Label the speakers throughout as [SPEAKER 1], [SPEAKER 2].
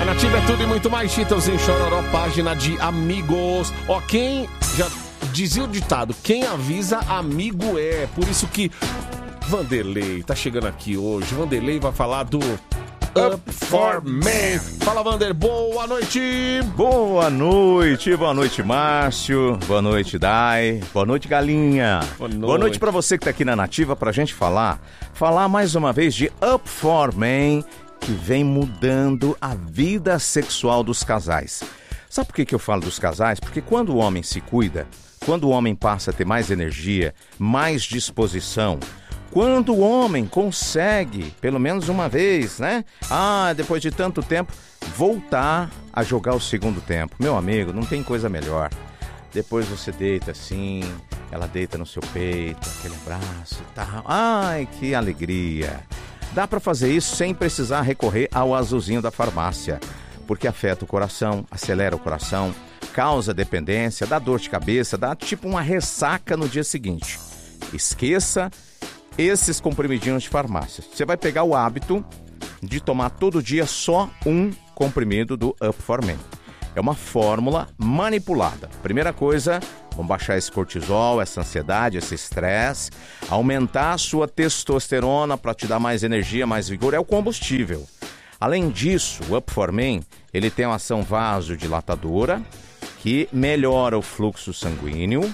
[SPEAKER 1] A Nativa é tudo e muito mais. Chitãozinho Chororó, página de amigos. Ó, quem já dizia o ditado, quem avisa, amigo é. Por isso que Vanderlei tá chegando aqui hoje. Vanderlei vai falar do Up for Men. Fala, Vander, boa noite.
[SPEAKER 2] Boa noite, Márcio. Boa noite, Dai. Boa noite, Galinha. Boa noite pra você que tá aqui na Nativa pra gente falar mais uma vez de Up for Men, que vem mudando a vida sexual dos casais. Sabe por que eu falo dos casais? Porque quando o homem se cuida, quando o homem passa a ter mais energia, mais disposição, quando o homem consegue, pelo menos uma vez, né? Depois de tanto tempo, voltar a jogar o segundo tempo. Meu amigo, não tem coisa melhor. Depois você deita assim, ela deita no seu peito, aquele abraço e tal. Ai, que alegria. Dá para fazer isso sem precisar recorrer ao azulzinho da farmácia, porque afeta o coração, acelera o coração, causa dependência, dá dor de cabeça, dá tipo uma ressaca no dia seguinte. Esqueça esses comprimidinhos de farmácia. Você vai pegar o hábito de tomar todo dia só um comprimido do Up for Men. É uma fórmula manipulada. Primeira coisa, vamos baixar esse cortisol, essa ansiedade, esse estresse, aumentar a sua testosterona para te dar mais energia, mais vigor, é o combustível. Além disso, o Up for Men, ele tem uma ação vasodilatadora, que melhora o fluxo sanguíneo.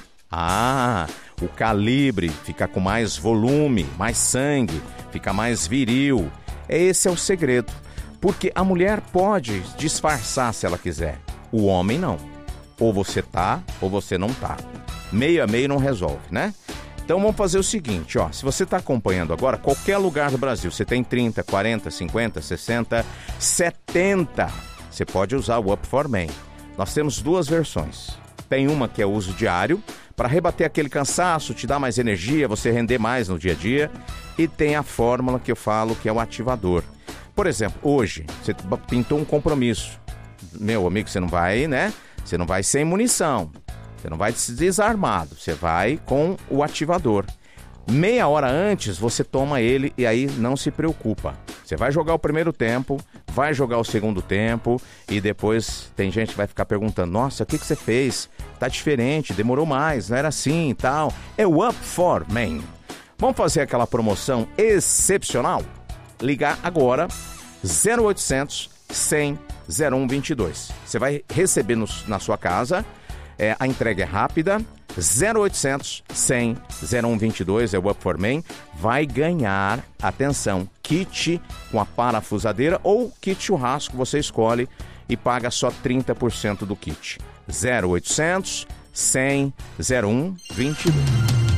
[SPEAKER 2] O calibre fica com mais volume, mais sangue, fica mais viril. Esse é o segredo. Porque a mulher pode disfarçar se ela quiser. O homem não. Ou você tá, ou você não tá. Meio a meio não resolve, né? Então vamos fazer o seguinte, ó. Se você está acompanhando agora, qualquer lugar do Brasil, você tem 30, 40, 50, 60, 70, você pode usar o Up for Men. Nós temos duas versões. Tem uma que é uso diário, para rebater aquele cansaço, te dar mais energia, você render mais no dia a dia. E tem a fórmula que eu falo que é o ativador. Por exemplo, hoje, você pintou um compromisso. Meu amigo, você não vai, né? Você não vai sem munição. Você não vai desarmado. Você vai com o ativador. Meia hora antes, você toma ele e aí não se preocupa. Você vai jogar o primeiro tempo, vai jogar o segundo tempo e depois tem gente que vai ficar perguntando: nossa, o que você fez? Tá diferente, demorou mais, não era assim e tal. É o Up for Men. Vamos fazer aquela promoção excepcional? Ligar agora 0800 100 0122. Você vai receber na sua casa, a entrega é rápida. 0800 100 0122 é o Up for Men. Vai ganhar, atenção, kit com a parafusadeira ou kit churrasco, você escolhe e paga só 30% do kit. 0800 100 0122.